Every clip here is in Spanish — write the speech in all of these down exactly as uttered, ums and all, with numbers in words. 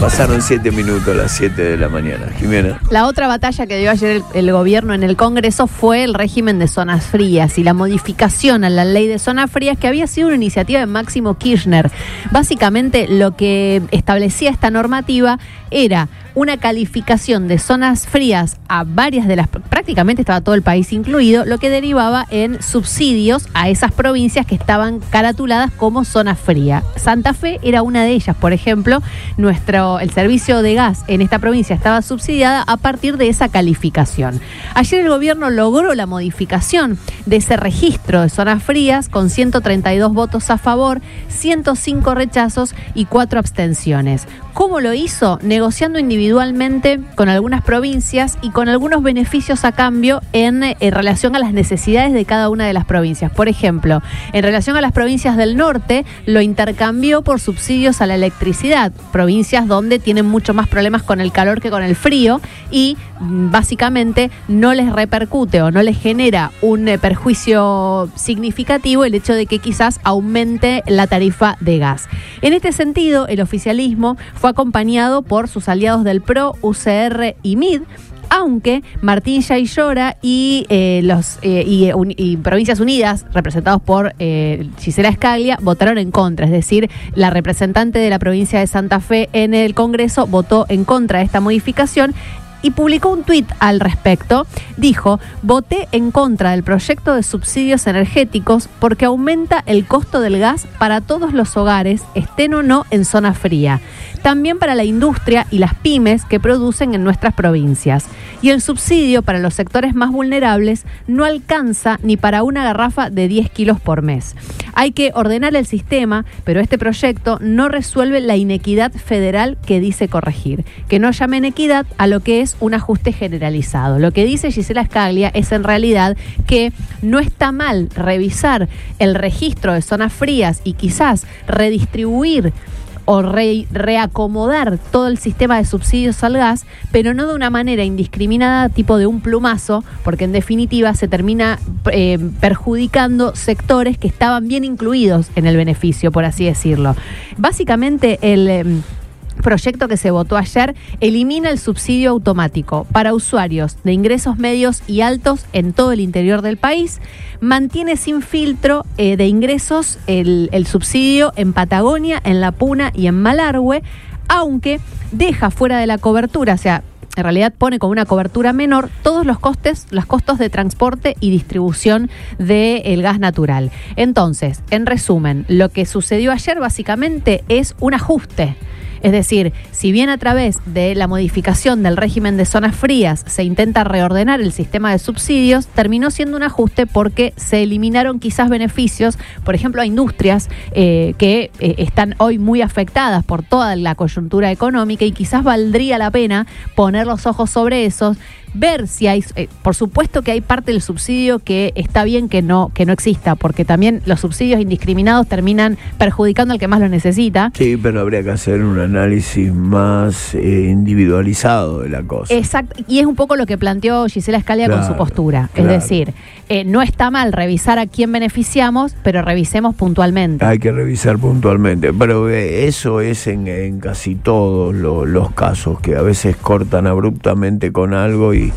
Pasaron siete minutos a las siete de la mañana. Jimena. La otra batalla que dio ayer el, el gobierno en el Congreso fue el régimen de zonas frías y la modificación a la ley de zonas frías, que había sido una iniciativa de Máximo Kirchner. Básicamente lo que establecía esta normativa era una calificación de zonas frías a varias de las, prácticamente estaba todo el país incluido, lo que derivaba en subsidios a esas provincias que estaban caratuladas como zona fría. Santa Fe era una de ellas, por ejemplo. Nuestro, el servicio de gas en esta provincia estaba subsidiada a partir de esa calificación. Ayer el gobierno logró la modificación de ese registro de zonas frías con ciento treinta y dos votos a favor, ciento cinco rechazos y cuatro abstenciones. ¿Cómo lo hizo? Negociando individualmente con algunas provincias y con algunos beneficios a cambio en, en relación a las necesidades de cada una de las provincias. Por ejemplo, en relación a las provincias del norte, lo intercambió por subsidios a la electricidad, provincias donde tienen mucho más problemas con el calor que con el frío y básicamente no les repercute o no les genera un eh, perjuicio significativo el hecho de que quizás aumente la tarifa de gas. En este sentido, el oficialismo fue acompañado por sus aliados del P R O, U C R y M I D, aunque Martín Yaillora y, eh, los, eh, y, un, y Provincias Unidas, representados por eh, Gisela Scaglia, votaron en contra. Es decir, la representante de la provincia de Santa Fe en el Congreso votó en contra de esta modificación y publicó un tuit al respecto. Dijo: voté en contra del proyecto de subsidios energéticos porque aumenta el costo del gas para todos los hogares, estén o no en zona fría. También para la industria y las pymes que producen en nuestras provincias. Y el subsidio para los sectores más vulnerables no alcanza ni para una garrafa de diez kilos por mes. Hay que ordenar el sistema, pero este proyecto no resuelve la inequidad federal que dice corregir. Que no llamen equidad a lo que es un ajuste generalizado. Lo que dice Gisela Scaglia es en realidad que no está mal revisar el registro de zonas frías y quizás redistribuir o re, reacomodar todo el sistema de subsidios al gas, pero no de una manera indiscriminada, tipo de un plumazo, porque en definitiva se termina eh, perjudicando sectores que estaban bien incluidos en el beneficio, por así decirlo. Básicamente el Eh, proyecto que se votó ayer elimina el subsidio automático para usuarios de ingresos medios y altos en todo el interior del país, mantiene sin filtro eh, de ingresos el, el subsidio en Patagonia, en La Puna y en Malargüe, aunque deja fuera de la cobertura, o sea, en realidad pone como una cobertura menor todos los costes, los costos de transporte y distribución del gas natural. Entonces, en resumen, lo que sucedió ayer básicamente es un ajuste. Es decir, si bien a través de la modificación del régimen de zonas frías se intenta reordenar el sistema de subsidios, terminó siendo un ajuste porque se eliminaron quizás beneficios, por ejemplo, a industrias eh, que eh, están hoy muy afectadas por toda la coyuntura económica y quizás valdría la pena poner los ojos sobre esos, ver si hay, eh, por supuesto que hay parte del subsidio que está bien que no, que no exista, porque también los subsidios indiscriminados terminan perjudicando al que más lo necesita. Sí, pero habría que hacer un análisis más eh, individualizado de la cosa. Exacto, y es un poco lo que planteó Gisela Scaglia claro, con su postura. Claro. Es decir, eh, no está mal revisar a quién beneficiamos, pero revisemos puntualmente. Hay que revisar puntualmente, pero eh, eso es en, en casi todos lo, los casos, que a veces cortan abruptamente con algo y Y,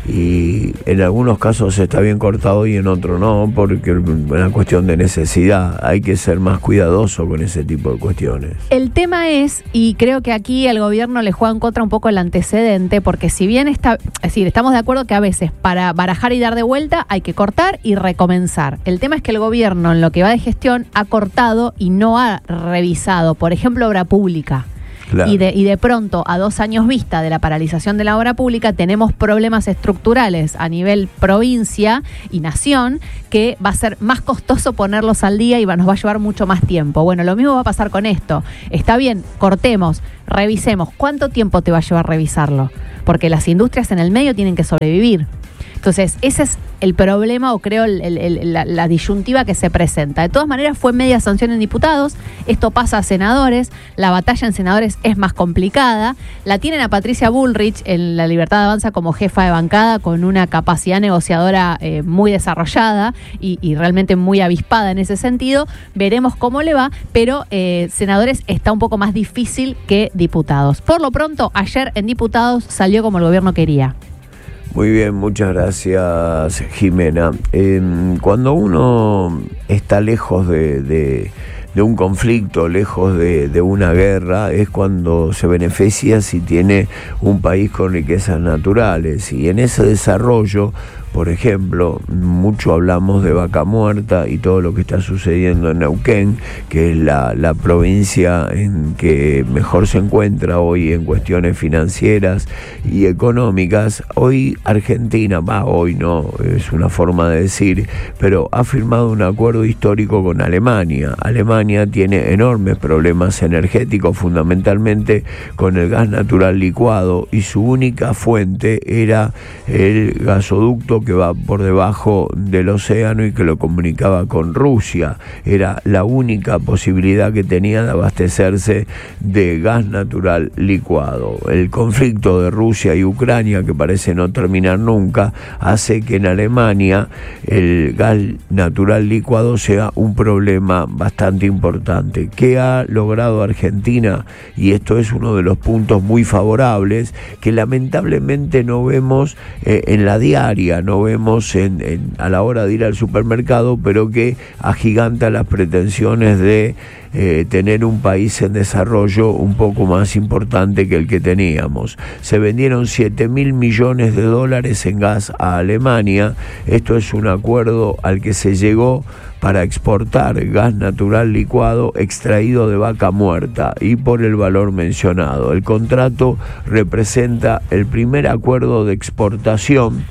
y en algunos casos está bien cortado y en otros no, porque es una cuestión de necesidad. Hay que ser más cuidadoso con ese tipo de cuestiones. El tema es, y creo que aquí el gobierno le juega en contra un poco el antecedente, porque si bien está, es decir, estamos de acuerdo que a veces para barajar y dar de vuelta hay que cortar y recomenzar. El tema es que el gobierno en lo que va de gestión ha cortado y no ha revisado, por ejemplo, obra pública. Claro. Y, de, y de pronto, a dos años vista de la paralización de la obra pública, tenemos problemas estructurales a nivel provincia y nación que va a ser más costoso ponerlos al día y va, nos va a llevar mucho más tiempo. Bueno, lo mismo va a pasar con esto. Está bien, cortemos, revisemos. ¿Cuánto tiempo te va a llevar revisarlo? Porque las industrias en el medio tienen que sobrevivir. Entonces, ese es el problema, o creo el, el, la, la disyuntiva que se presenta. De todas maneras, fue media sanción en diputados, esto pasa a senadores, la batalla en senadores es más complicada, la tienen a Patricia Bullrich en La Libertad Avanza como jefa de bancada, con una capacidad negociadora eh, muy desarrollada y, y realmente muy avispada en ese sentido. Veremos cómo le va, pero eh, senadores está un poco más difícil que diputados. Por lo pronto, ayer en diputados salió como el gobierno quería. Muy bien, muchas gracias, Jimena. Eh, cuando uno está lejos de, de, de un conflicto, lejos de, de una guerra, es cuando se beneficia si tiene un país con riquezas naturales. Y en ese desarrollo, por ejemplo, mucho hablamos de Vaca Muerta y todo lo que está sucediendo en Neuquén, que es la, la provincia en que mejor se encuentra hoy en cuestiones financieras y económicas. Hoy Argentina, va, hoy no, es una forma de decir, pero ha firmado un acuerdo histórico con Alemania. Alemania tiene enormes problemas energéticos, fundamentalmente con el gas natural licuado, y su única fuente era el gasoducto que va por debajo del océano y que lo comunicaba con Rusia. Era la única posibilidad que tenía de abastecerse de gas natural licuado. El conflicto de Rusia y Ucrania, que parece no terminar nunca, hace que en Alemania el gas natural licuado sea un problema bastante importante. ¿Qué ha logrado Argentina? Y esto es uno de los puntos muy favorables que lamentablemente no vemos eh, en la diaria, no vemos en, en, a la hora de ir al supermercado, pero que agiganta las pretensiones de eh, tener un país en desarrollo un poco más importante que el que teníamos. Se vendieron siete mil millones de dólares en gas a Alemania. Esto es un acuerdo al que se llegó para exportar gas natural licuado extraído de vaca muerta y por el valor mencionado. El contrato representa el primer acuerdo de exportación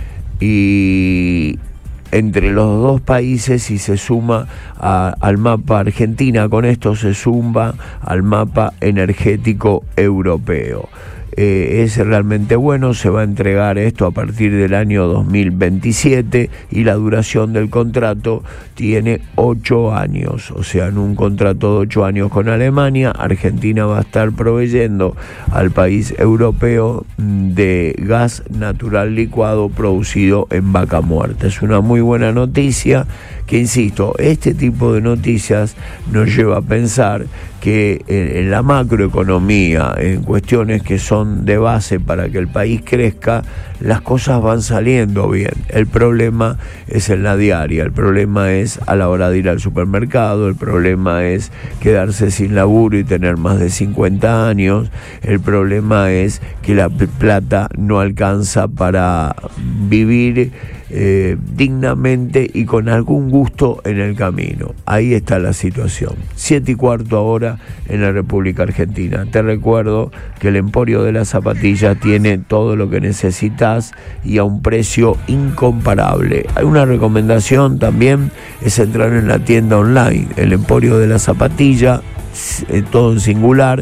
y entre los dos países, y se suma a, al mapa Argentina. Con esto se suma al mapa energético europeo. Eh, es realmente bueno, se va a entregar esto a partir del año dos mil veintisiete y la duración del contrato tiene ocho años, o sea, en un contrato de ocho años con Alemania, Argentina va a estar proveyendo al país europeo de gas natural licuado producido en vaca muerta. Es una muy buena noticia que, insisto, este tipo de noticias nos lleva a pensar que en la macroeconomía, en cuestiones que son de base para que el país crezca, las cosas van saliendo bien. El problema es en la diaria, el problema es a la hora de ir al supermercado, el problema es quedarse sin laburo y tener más de cincuenta años, el problema es que la plata no alcanza para vivir Eh, dignamente y con algún gusto en el camino. Ahí está la situación. Siete y cuarto ahora en la República Argentina. Te recuerdo que el Emporio de la Zapatilla tiene todo lo que necesitas y a un precio incomparable. Hay una recomendación también, es entrar en la tienda online, el Emporio de la Zapatilla, todo en singular,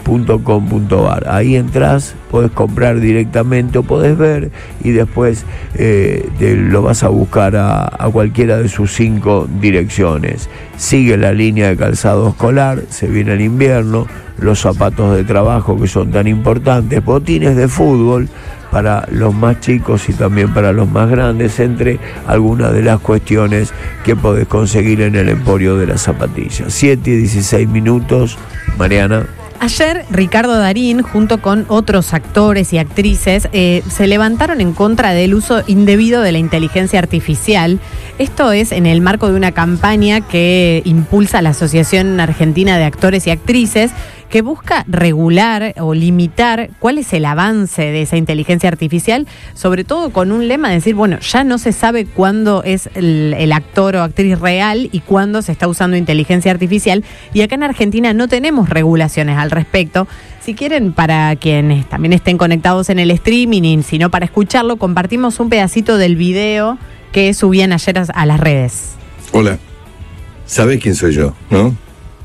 .com.ar. Ahí entras, podés comprar directamente o podés ver y después eh, te lo vas a buscar a, a cualquiera de sus cinco direcciones. Sigue la línea de calzado escolar, se viene el invierno, los zapatos de trabajo que son tan importantes, botines de fútbol para los más chicos y también para los más grandes, entre algunas de las cuestiones que podés conseguir en el Emporio de la Zapatilla. siete y dieciséis minutos, Mariana. Ayer Ricardo Darín, junto con otros actores y actrices, eh, se levantaron en contra del uso indebido de la inteligencia artificial. Esto es en el marco de una campaña que impulsa la Asociación Argentina de Actores y Actrices, que busca regular o limitar cuál es el avance de esa inteligencia artificial, sobre todo con un lema de decir, bueno, ya no se sabe cuándo es el, el actor o actriz real y cuándo se está usando inteligencia artificial, y acá en Argentina no tenemos regulaciones al respecto. Si quieren, para quienes también estén conectados en el streaming y si no para escucharlo, compartimos un pedacito del video que subían ayer a las redes. Hola, ¿sabés quién soy yo, no?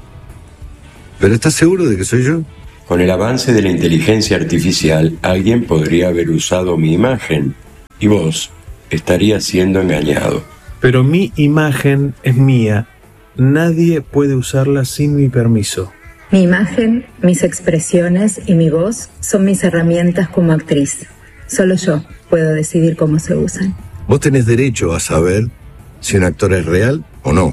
¿Pero estás seguro de que soy yo? Con el avance de la inteligencia artificial, alguien podría haber usado mi imagen. Y vos, estaría siendo engañado. Pero mi imagen es mía. Nadie puede usarla sin mi permiso. Mi imagen, mis expresiones y mi voz son mis herramientas como actriz. Solo yo puedo decidir cómo se usan. Vos tenés derecho a saber si un actor es real o no.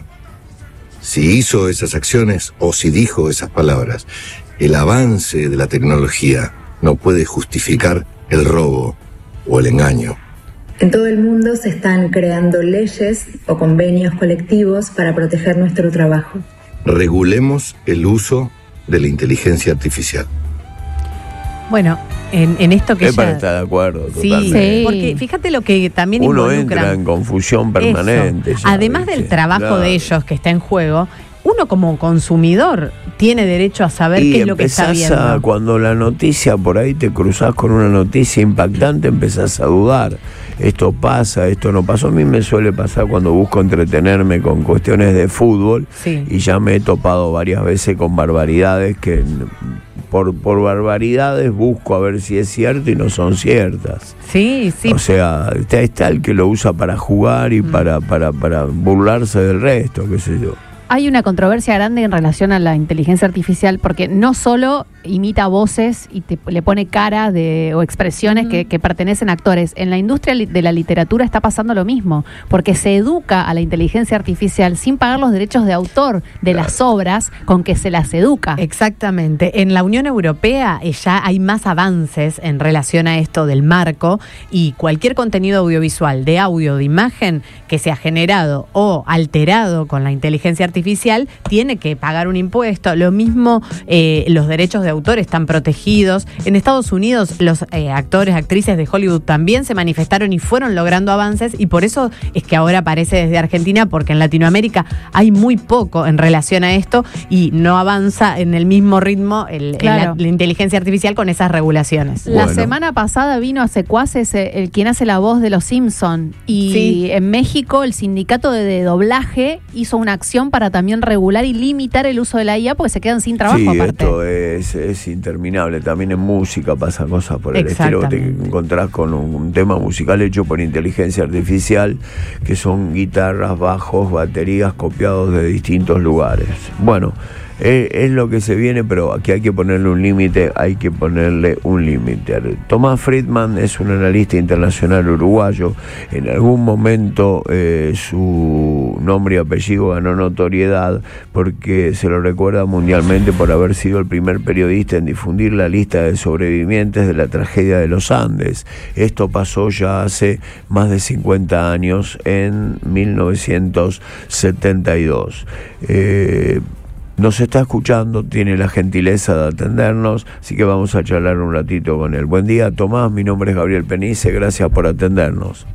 Si hizo esas acciones o si dijo esas palabras. El avance de la tecnología no puede justificar el robo o el engaño. En todo el mundo se están creando leyes o convenios colectivos para proteger nuestro trabajo. Regulemos el uso de la inteligencia artificial. Bueno, en, en esto que es ya... para estar de acuerdo, Sí, totalmente. sí, porque fíjate lo que también Uno involucra. entra en confusión permanente. Eso. Ya, Además ¿viste? del trabajo Claro. de ellos que está en juego, uno como consumidor tiene derecho a saber Y qué es lo que está empezás viendo. a, cuando la noticia, por ahí te cruzás con una noticia impactante, empezás a dudar. Esto pasa, esto no pasó. A mí me suele pasar cuando busco entretenerme con cuestiones de fútbol, Sí. y ya me he topado varias veces con barbaridades que por, por barbaridades busco a ver si es cierto y no son ciertas. Sí, sí. O sea, está, está el que lo usa para jugar y Mm. para, para, para burlarse del resto, qué sé yo. Hay una controversia grande en relación a la inteligencia artificial porque no solo imita voces y te, le pone cara de, o expresiones uh-huh. que, que pertenecen a actores. En la industria li- de la literatura está pasando lo mismo, porque se educa a la inteligencia artificial sin pagar los derechos de autor de claro. las obras con que se las educa. Exactamente. En la Unión Europea ya hay más avances en relación a esto del marco, y cualquier contenido audiovisual, de audio, de imagen, que sea generado o alterado con la inteligencia artificial, tiene que pagar un impuesto. Lo mismo, eh, los derechos de autor están protegidos. En Estados Unidos los eh, actores, actrices de Hollywood también se manifestaron y fueron logrando avances, y por eso es que ahora aparece desde Argentina, porque en Latinoamérica hay muy poco en relación a esto y no avanza en el mismo ritmo el, claro. la, la inteligencia artificial con esas regulaciones. La Bueno. semana pasada vino a Secuaces el quien hace la voz de Los Simpson, y sí. en México el sindicato de, de doblaje hizo una acción para también regular y limitar el uso de la I A, porque se quedan sin trabajo sí, aparte. Esto es, es interminable. También en música pasan cosas por el estilo. Te encontrás con un, un tema musical hecho por inteligencia artificial, que son guitarras, bajos, baterías copiados de distintos lugares. Bueno, es, es lo que se viene, pero aquí hay que ponerle un límite, hay que ponerle un límite. Tomás Friedman es un analista internacional uruguayo. En algún momento eh, su nombre y apellido ganó notoriedad porque se lo recuerda mundialmente por haber sido el primer periodista en difundir la lista de sobrevivientes de la tragedia de los Andes. Esto pasó ya hace más de cincuenta años, en mil novecientos setenta y dos. Eh, Nos está escuchando, tiene la gentileza de atendernos, así que vamos a charlar un ratito con él. Buen día, Tomás, mi nombre es Gabriel Penice, gracias por atendernos.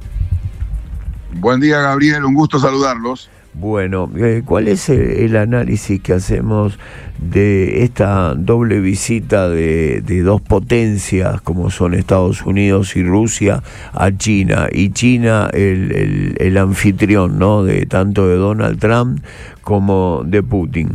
Buen día, Gabriel, un gusto saludarlos. Bueno, eh, ¿cuál es el, el análisis que hacemos de esta doble visita de, de dos potencias como son Estados Unidos y Rusia a China? Y China, el, el, el anfitrión, ¿no?, de tanto de Donald Trump como de Putin.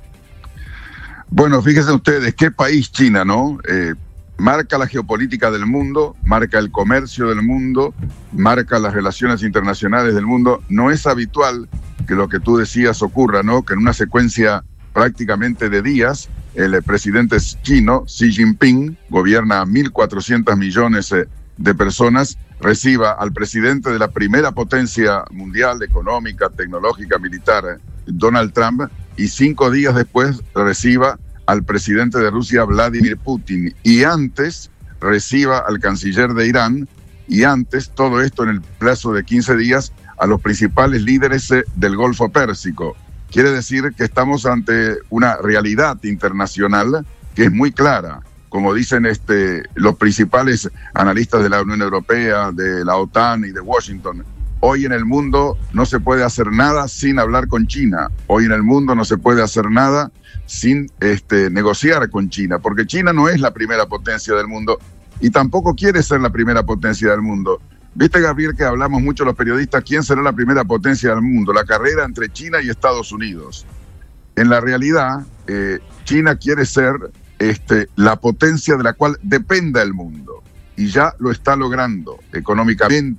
Bueno, fíjense ustedes, qué país China, ¿no? Eh, marca la geopolítica del mundo, marca el comercio del mundo, marca las relaciones internacionales del mundo. No es habitual que lo que tú decías ocurra, ¿no? Que en una secuencia prácticamente de días, el presidente chino, Xi Jinping, gobierna a mil cuatrocientos millones de personas, reciba al presidente de la primera potencia mundial, económica, tecnológica, militar, Donald Trump, y cinco días después reciba al presidente de Rusia, Vladimir Putin, y antes reciba al canciller de Irán, y antes, todo esto en el plazo de quince días, a los principales líderes del Golfo Pérsico. Quiere decir que estamos ante una realidad internacional que es muy clara. Como dicen este, los principales analistas de la Unión Europea, de la OTAN y de Washington, hoy en el mundo no se puede hacer nada sin hablar con China. Hoy en el mundo no se puede hacer nada sin este, negociar con China, porque China no es la primera potencia del mundo y tampoco quiere ser la primera potencia del mundo. Viste, Gabriel, que hablamos mucho los periodistas, ¿quién será la primera potencia del mundo? La carrera entre China y Estados Unidos. En la realidad, eh, China quiere ser este, la potencia de la cual dependa el mundo, y ya lo está logrando económicamente.